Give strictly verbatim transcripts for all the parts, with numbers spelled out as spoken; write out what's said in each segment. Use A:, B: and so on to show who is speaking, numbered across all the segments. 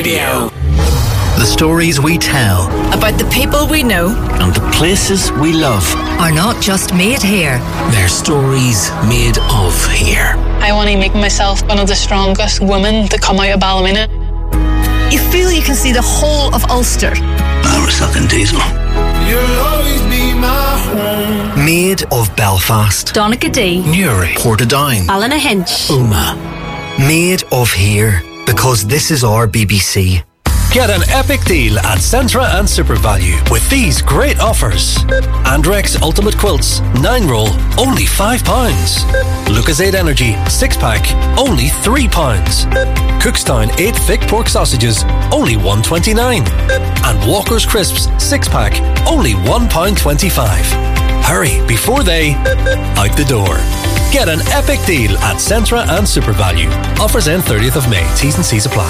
A: Radio. The stories we tell
B: about the people we know
A: and the places we love
B: are not just made here.
A: They're stories made of here.
C: I want to make myself one of the strongest women to come out of Ballymena.
B: You feel you can see the whole of Ulster.
A: Ballyrasuck and Diesel.
D: You'll always be my home.
A: Made of Belfast,
E: Donaghadee,
A: Newry, Portadown,
E: Ballynahinch,
A: Omagh. Made of here, because this is our B B C.
F: Get an epic deal at Centra and SuperValue with these great offers. Andrex Ultimate Quilts, nine roll, only five pounds. Lucozade Energy, six pack, only three pounds. Cookstown eight thick pork sausages, only one twenty-nine. And Walker's Crisps, six pack, only one pound twenty-five. Hurry before they out the door. Get an epic deal at Centra and SuperValue. Offers end thirtieth of May. T's and C's apply.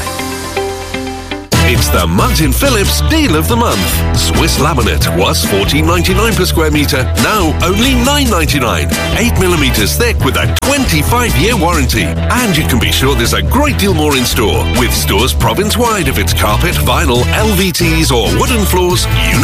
G: It's the Martin Phillips Deal of the Month. Swiss laminate was fourteen ninety-nine per square metre, now only nine ninety-nine. eight millimetres thick with a twenty-five year warranty. And you can be sure there's a great deal more in store, with stores province-wide if it's carpet, vinyl, L V Ts or wooden floors, you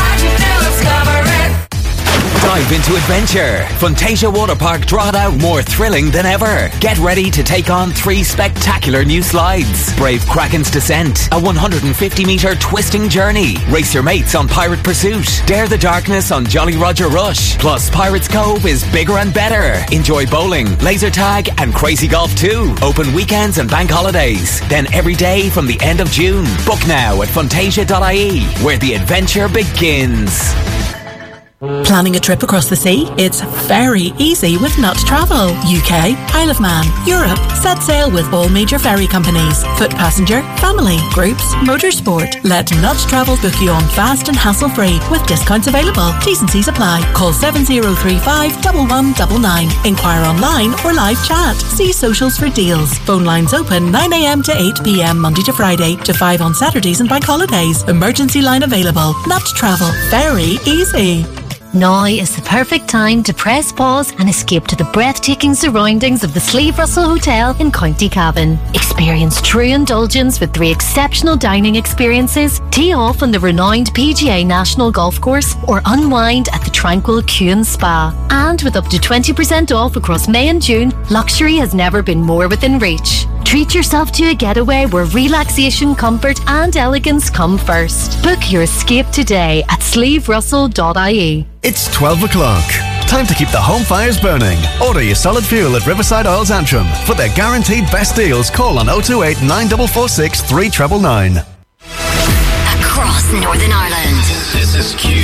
G: know.
H: Dive into adventure. Fantasia Water Park Drogheda more thrilling than ever. Get ready to take on three spectacular new slides. Brave Kraken's Descent, a one hundred fifty metre twisting journey. Race your mates on Pirate Pursuit. Dare the darkness on Jolly Roger Rush. Plus Pirates Cove is bigger and better. Enjoy bowling, laser tag and crazy golf too. Open weekends and bank holidays. Then every day from the end of June. Book now at fantasia dot I E, where the adventure begins.
I: Planning a trip across the sea? It's very easy with Nut Travel. U K, Isle of Man, Europe. Set sail with all major ferry companies. Foot passenger, family, groups, motorsport. Let Nut Travel book you on fast and hassle-free with discounts available. T's and C's apply. Call seven zero three five, one one nine nine. Inquire online or live chat. See socials for deals. Phone lines open nine a m to eight p m Monday to Friday to five on Saturdays and bank holidays. Emergency line available. Nut Travel. Very easy.
E: Now is the perfect time to press pause and escape to the breathtaking surroundings of the Slieve Russell Hotel in County Cavan. Experience true indulgence with three exceptional dining experiences, tee off on the renowned P G A National Golf Course, or unwind at the tranquil Kuhn Spa. And with up to twenty percent off across May and June, luxury has never been more within reach. Treat yourself to a getaway where relaxation, comfort and elegance come first. Book your escape today at sleeve russell dot I E.
J: It's twelve o'clock. Time to keep the home fires burning. Order your solid fuel at Riverside Oils Antrim. For their guaranteed best deals, call on oh two eight, nine four four six, three nine nine nine.
K: Across Northern Ireland.
L: This is Q.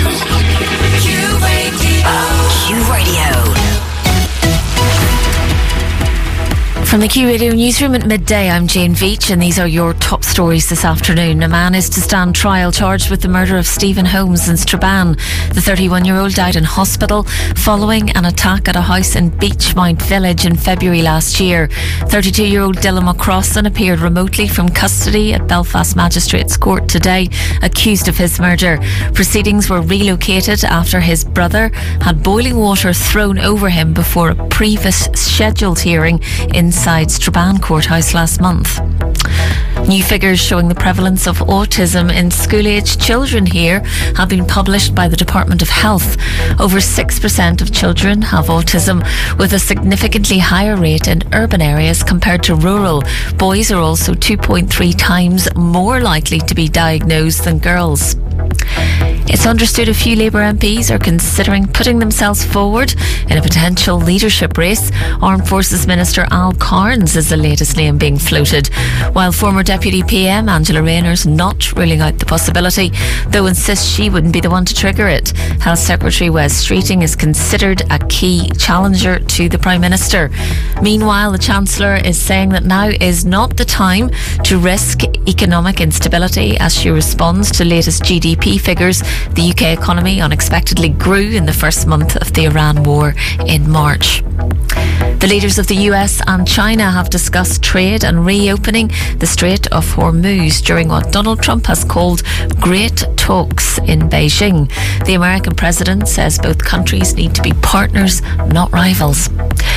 K: Q Radio. Q Radio.
M: From the Q Radio newsroom at midday, I'm Jane Veach, and these are your top stories this afternoon. A man is to stand trial charged with the murder of Stephen Holmes in Strabane. The thirty-one-year-old died in hospital following an attack at a house in Beechmount Village in February last year. thirty-two-year-old Dylan McCrossan appeared remotely from custody at Belfast Magistrates Court today, accused of his murder. Proceedings were relocated after his brother had boiling water thrown over him before a previous scheduled hearing in inside Strabane Courthouse last month. New figures showing the prevalence of autism in school-aged children here have been published by the Department of Health. Over six percent of children have autism, with a significantly higher rate in urban areas compared to rural. Boys are also two point three times more likely to be diagnosed than girls. It's understood a few Labour M Ps are considering putting themselves forward in a potential leadership race. Armed Forces Minister Al Carnes is the latest name being floated, while former Deputy P M Angela Rayner's not ruling out the possibility, though insists she wouldn't be the one to trigger it. Health Secretary Wes Streeting is considered a key challenger to the Prime Minister. Meanwhile, the Chancellor is saying that now is not the time to risk economic instability as she responds to latest G D P figures. The U K economy unexpectedly grew in the first month of the Iran war in March. The leaders of the U S and China have discussed trade and reopening the Strait of Hormuz during what Donald Trump has called great talks in Beijing. The American president says both countries need to be partners, not rivals.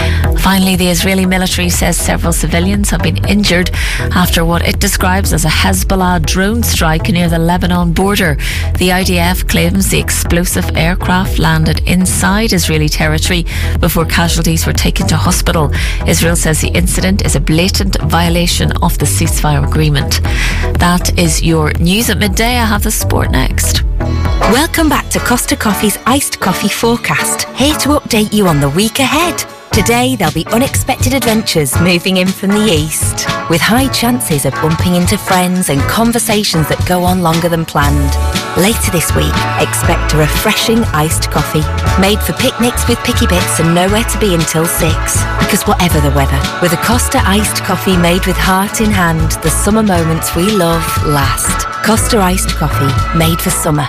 M: Finally, the Israeli military says several civilians have been injured after what it describes as a Hezbollah drone strike near the Lebanon border. The I D F claims the explosive aircraft landed inside Israeli territory before casualties were taken to hospital. Israel says the incident is a blatant violation of the ceasefire agreement. That is your news at midday. I have the sport next.
L: Welcome back to Costa Coffee's Iced Coffee Forecast, here to update you on the week ahead. Today there'll be unexpected adventures moving in from the east, with high chances of bumping into friends and conversations that go on longer than planned. Later this week, expect a refreshing iced coffee, made for picnics with picky bits and nowhere to be until six. Because whatever the weather, with a Costa iced coffee made with heart in hand, the summer moments we love last. Costa iced coffee, made for summer.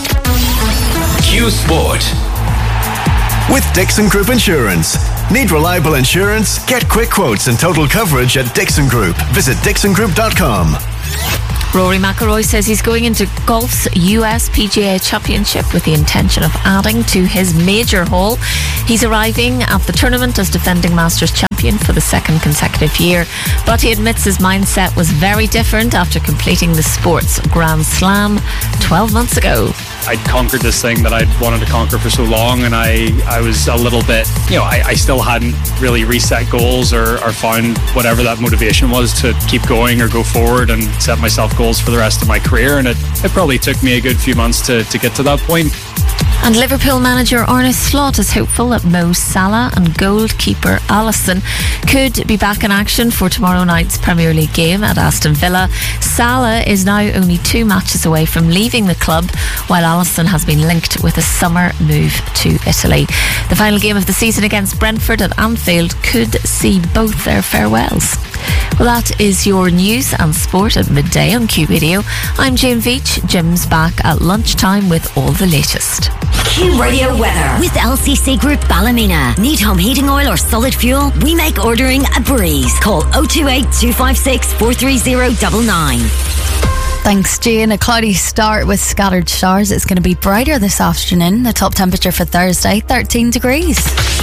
F: Q Sport.
J: With Dixon Group Insurance. Need reliable insurance? Get quick quotes and total coverage at Dixon Group. Visit dixon group dot com.
M: Rory McIlroy says he's going into golf's U S P G A Championship with the intention of adding to his major haul. He's arriving at the tournament as defending Masters champion for the second consecutive year, but he admits his mindset was very different after completing the sport's Grand Slam twelve months ago.
N: I'd conquered this thing that I'd wanted to conquer for so long, and I, I was a little bit, you know, I, I still hadn't really reset goals or, or found whatever that motivation was to keep going or go forward and set myself goals for the rest of my career, and it, it probably took me a good few months to, to get to that point.
M: And Liverpool manager Arne Slot is hopeful that Mo Salah and goalkeeper Alisson could be back in action for tomorrow night's Premier League game at Aston Villa. Salah is now only two matches away from leaving the club, while Alisson has been linked with a summer move to Italy. The final game of the season against Brentford at Anfield could see both their farewells. Well, that is your news and sport at midday on Q Radio. I'm Jane Veach. Jim's back at lunchtime with all the latest.
K: Q Radio weather with L C C Group Ballymena. Need home heating oil or solid fuel? We make ordering a breeze. Call oh two eight, two five six, four three oh nine nine.
O: Thanks, Jane. A cloudy start with scattered showers. It's going to be brighter this afternoon. The top temperature for Thursday, thirteen degrees.